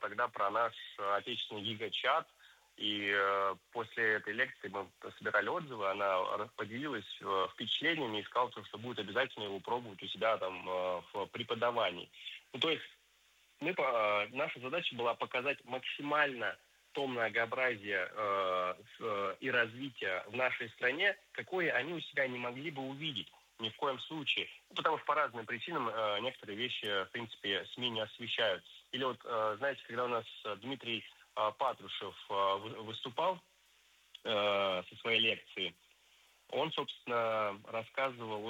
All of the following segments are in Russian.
тогда про наш отечественный гигачат. И после этой лекции мы собирали отзывы, она поделилась впечатлениями и сказала, что будет обязательно его пробовать у себя там в преподавании. Ну, то есть наша задача была показать максимально то многообразие и развитие в нашей стране, какое они у себя не могли бы увидеть ни в коем случае. Потому что по разным причинам некоторые вещи, в принципе, СМИ не освещают. Или вот, знаете, когда у нас Дмитрий Патрушев выступал со своей лекцией, он, собственно, рассказывал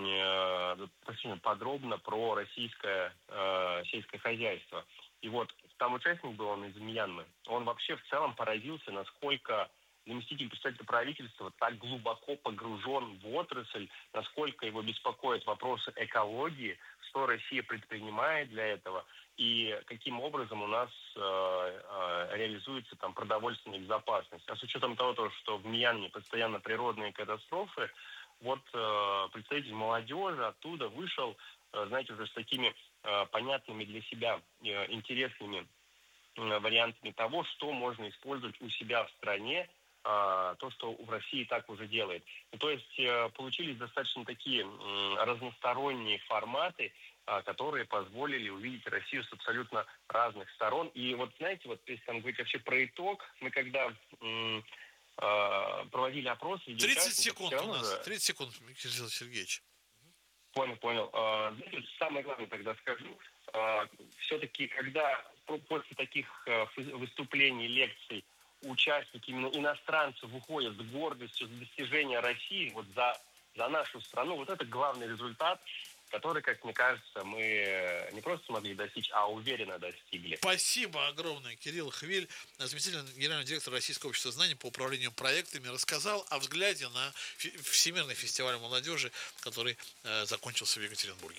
очень подробно про российское сельское хозяйство. И вот там участник был, он из Мьянмы. Он вообще в целом поразился, насколько заместитель представителя правительства так глубоко погружен в отрасль, насколько его беспокоят вопросы экологии, что Россия предпринимает для этого и каким образом у нас реализуется там продовольственная безопасность. А с учетом того, что в Мьянме постоянно природные катастрофы, вот представитель молодежи оттуда вышел, знаете, уже с такими понятными для себя интересными вариантами того, что можно использовать у себя в стране, то, что в России так уже делает. Ну, то есть получились достаточно такие разносторонние форматы, которые позволили увидеть Россию с абсолютно разных сторон. И вот, знаете, вот если там говорить вообще про итог, мы когда проводили опрос... 30 секунд у нас. 30 секунд, Кирилл Сергеевич. Понял. Знаете, самое главное тогда скажу. Все-таки, когда после таких выступлений, лекций, участники, именно иностранцы, выходят с гордостью за достижения России, вот за нашу страну, вот это главный результат, который, как мне кажется, мы не просто смогли достичь, а уверенно достигли. Спасибо огромное. Кирилл Хвиль, заместитель генерального директора Российского общества знаний по управлению проектами, рассказал о взгляде на Всемирный фестиваль молодежи, который закончился в Екатеринбурге.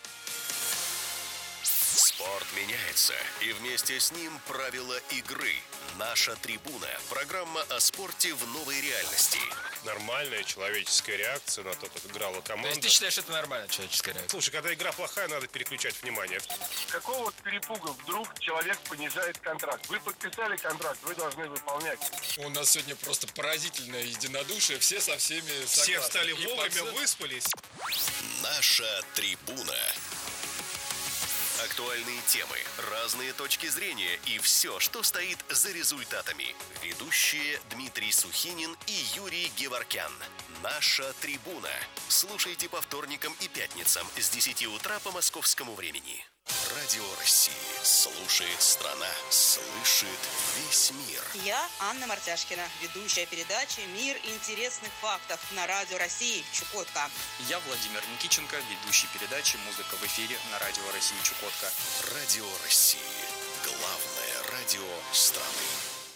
Спорт меняется, и вместе с ним правила игры. «Наша трибуна» – программа о спорте в новой реальности. Нормальная человеческая реакция на то, как играла команда. То есть ты считаешь, это нормальная человеческая реакция? Слушай, когда игра плохая, надо переключать внимание. Какого перепуга вдруг человек понижает контракт? Вы подписали контракт, вы должны выполнять. У нас сегодня просто поразительное единодушие, все со всеми согласны. Все встали вовремя, выспались. «Наша трибуна». Актуальные темы, разные точки зрения и все, что стоит за результатами. Ведущие Дмитрий Сухинин и Юрий Геворкян. «Наша трибуна». Слушайте по вторникам и пятницам с 10 утра по московскому времени. Радио России. Слушает страна. Слышит весь мир. Я Анна Мартяшкина, ведущая передачи «Мир интересных фактов» на Радио России Чукотка. Я Владимир Никиченко, ведущий передачи «Музыка в эфире» на Радио России Чукотка. Радио России. Главное радио страны.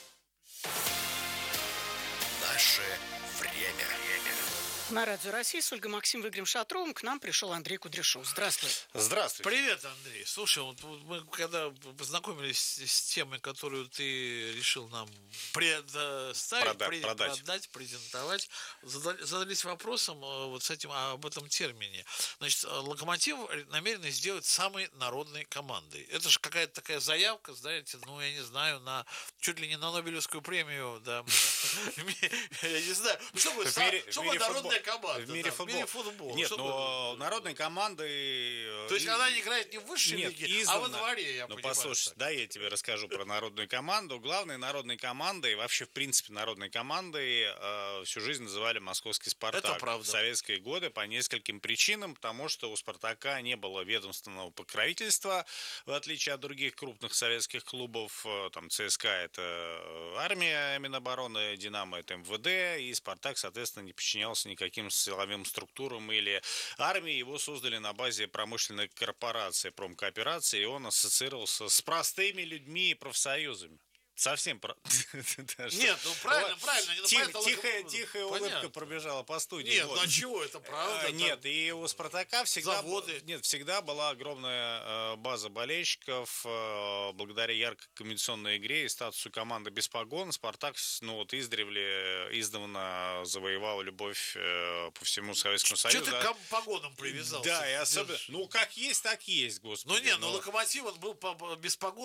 Наше время. На Радио России с Ольгой Максимовной, Игорем Шатровым к нам пришел Андрей Кудряшов. Здравствуй. Здравствуй. Привет, Андрей. Слушай, вот мы когда познакомились с темой, которую ты решил нам предоставить, продать, презентовать, задались вопросом вот с этим, об этом термине. Значит, Локомотив намерен сделать самой народной командой. Это же какая-то такая заявка, знаете, ну, я не знаю, чуть ли не на Нобелевскую премию, да. Я не знаю. Что будет народная команда в мире футбола? Нет, но народной командой... То есть она не играет не в высшей лиге, а во дворе, я понимаю. Ну, послушай, да, я тебе расскажу про народную команду. Главной народной командой, вообще, в принципе, народной командой всю жизнь называли московский «Спартак». Это правда. В советские годы по нескольким причинам, потому что у «Спартака» не было ведомственного покровительства, в отличие от других крупных советских клубов. Там ЦСКА – это армия Минобороны, «Динамо» – это МВД, и «Спартак», соответственно, не подчинялся никаким силовым структурам или армии. Его создали на базе промышленной корпорации, промкооперации, и он ассоциировался с простыми людьми и профсоюзами. Совсем... Нет, ну правильно. Тихая улыбка пробежала по студии. Нет, ну а чего, это правда. Нет, и у «Спартака» заводы. всегда была огромная база болельщиков. Благодаря яркой комбинационной игре и статусу команды без погон «Спартак» издревле издавна завоевал любовь по всему Советскому Союзу. Что ты к погонам привязался? Да, и особенно... Ну, как есть, так есть, господи. Ну, «Локомотив», он был без погон.